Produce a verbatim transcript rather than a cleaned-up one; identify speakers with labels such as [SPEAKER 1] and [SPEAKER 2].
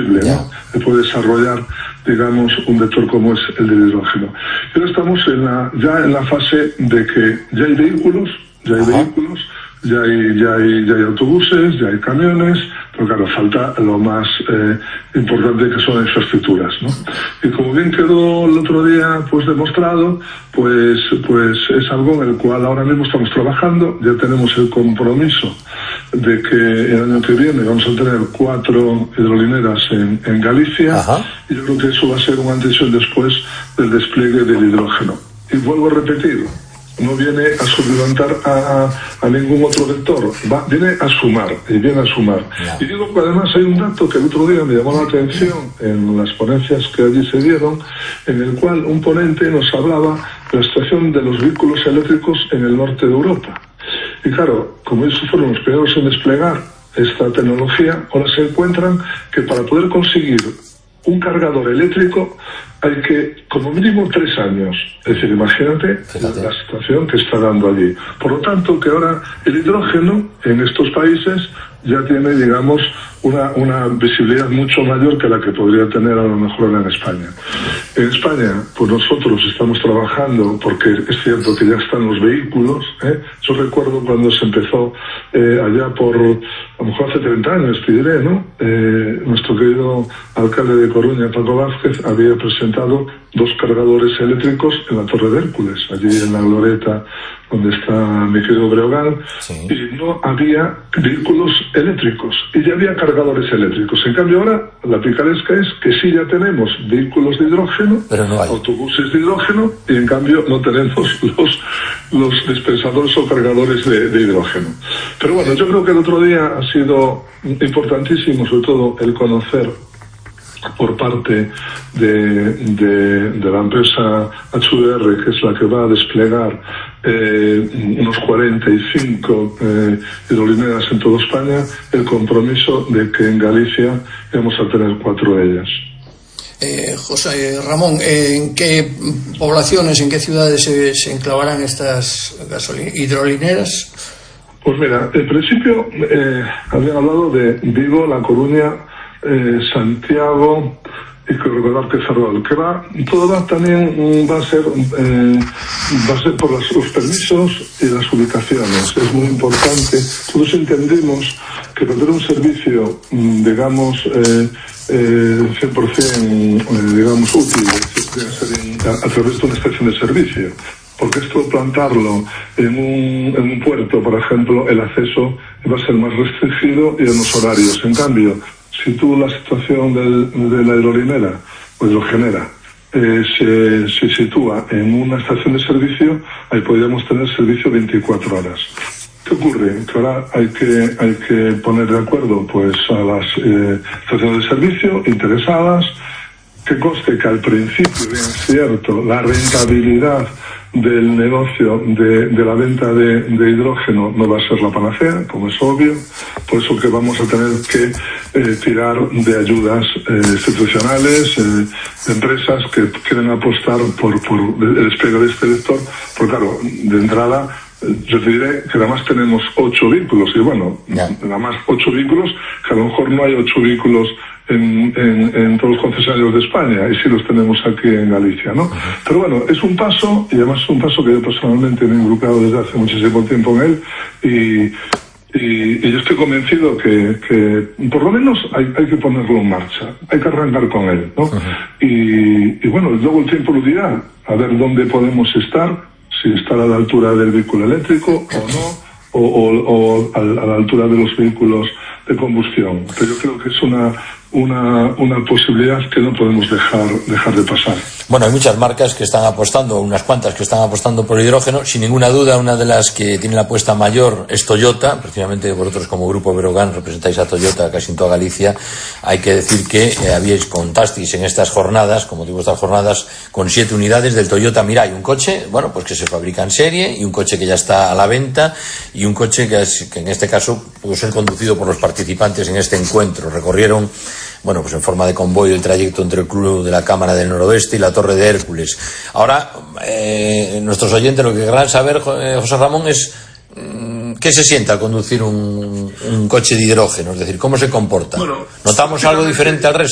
[SPEAKER 1] posible, ¿no? Se puede desarrollar, digamos, un vector como es el del hidrógeno. Y ahora estamos en la, ya en la fase de que ya hay vehículos, ya hay Ajá. vehículos, ya hay, ya hay, ya hay autobuses, ya hay camiones, pero claro, falta lo más eh, importante, que son infraestructuras, ¿no? Y como bien quedó el otro día pues demostrado, pues pues es algo en el cual ahora mismo estamos trabajando. Ya tenemos el compromiso de que el año que viene vamos a tener cuatro hidrolineras en, en Galicia. Ajá. Y yo creo que eso va a ser un antes y un después del despliegue del hidrógeno. Y vuelvo a repetir, no viene a suplementar a, a ningún otro vector, va, viene a sumar, y viene a sumar. Yeah. Y digo que además hay un dato que el otro día me llamó la atención en las ponencias que allí se dieron, en el cual un ponente nos hablaba de la situación de los vehículos eléctricos en el norte de Europa. Y claro, como ellos fueron los primeros en desplegar esta tecnología, ahora se encuentran que para poder conseguir un cargador eléctrico hay que, como mínimo, tres años. Es decir, imagínate Fíjate. la situación que está dando allí. Por lo tanto, que ahora el hidrógeno en estos países ya tiene, digamos, una, una visibilidad mucho mayor que la que podría tener a lo mejor en España. En España, pues nosotros estamos trabajando, porque es cierto que ya están los vehículos, ¿eh? Yo recuerdo cuando se empezó eh, allá por, a lo mejor hace treinta años, te diré, ¿no? Eh, nuestro querido alcalde de Coruña, Paco Vázquez, había presentado dos cargadores eléctricos en la Torre de Hércules, allí en la glorieta donde está mi querido Breogán, sí. Y no había vehículos eléctricos, y ya había cargadores eléctricos. En cambio ahora la picaresca es que sí ya tenemos vehículos de hidrógeno, pero no hay autobuses de hidrógeno, y en cambio no tenemos los, los dispensadores o cargadores de, de hidrógeno. Pero bueno, yo creo que el otro día ha sido importantísimo, sobre todo, el conocer por parte de, de, de la empresa H V R, que es la que va a desplegar eh, unos cuarenta y cinco eh, hidrolineras en toda España, el compromiso de que en Galicia vamos a tener cuatro de ellas.
[SPEAKER 2] Eh, José Ramón, ¿en qué poblaciones, en qué ciudades se, se enclavarán estas hidrolineras?
[SPEAKER 1] Pues mira, en principio eh, habían hablado de Vigo, La Coruña, Eh, Santiago y que recordar que Ferrol, que va, todo va también va a ser eh, va a ser por las, los permisos y las ubicaciones. Es muy importante. Todos entendemos que para tener un servicio, digamos, eh, eh, cien por ciento eh, digamos útil, debe ser en, a, a través de una estación de servicio. Porque esto, plantarlo en un, en un puerto, por ejemplo, el acceso va a ser más restringido y en los horarios. En cambio, si tú la situación del, de la hidrolinera, pues lo genera, eh, se, se sitúa en una estación de servicio, ahí podríamos tener servicio veinticuatro horas. ¿Qué ocurre? Que ahora hay que, hay que poner de acuerdo pues a las eh, estaciones de servicio interesadas, que conste que al principio, bien es cierto, la rentabilidad del negocio de, de la venta de, de hidrógeno no va a ser la panacea, como es obvio, por eso que vamos a tener que eh, tirar de ayudas eh, institucionales, eh, de empresas que quieren apostar por, por el despegue de este vector, porque claro, de entrada yo te diré que además tenemos ocho vehículos, y bueno, yeah. nada más ocho vehículos, que a lo mejor no hay ocho vehículos en, en, en todos los concesionarios de España, y sí los tenemos aquí en Galicia, ¿no? Uh-huh. Pero bueno, es un paso, y además es un paso que yo personalmente me he involucrado desde hace muchísimo tiempo en él, y, y, y yo estoy convencido que, que por lo menos hay, hay que ponerlo en marcha, hay que arrancar con él, ¿no? Uh-huh. y, y bueno, luego el tiempo lo dirá, a ver dónde podemos estar, si estar a la altura del vehículo eléctrico o no, o, o, o a, a la altura de los vehículos de combustión. Pero yo creo que es una, una, una posibilidad que no podemos dejar, dejar de pasar.
[SPEAKER 3] Bueno, hay muchas marcas que están apostando, unas cuantas que están apostando por hidrógeno. Sin ninguna duda, una de las que tiene la apuesta mayor es Toyota. Precisamente vosotros, como Grupo Breogán, representáis a Toyota casi en toda Galicia. Hay que decir que eh, habíais, contasteis en estas jornadas, como digo, estas jornadas, con siete unidades del Toyota Mirai. Un coche, bueno, pues que se fabrica en serie, y un coche que ya está a la venta, y un coche que, es, que en este caso pudo ser conducido por los participantes en este encuentro. Recorrieron, bueno, pues en forma de convoy el trayecto entre el Club de la Cámara del Noroeste y la Torre de Hércules. Ahora, eh, nuestros oyentes lo que querrán saber, eh, José Ramón, es mm, ¿qué se siente al conducir un, un coche de hidrógeno? Es decir, ¿cómo se comporta? Bueno, ¿notamos algo diferente al resto?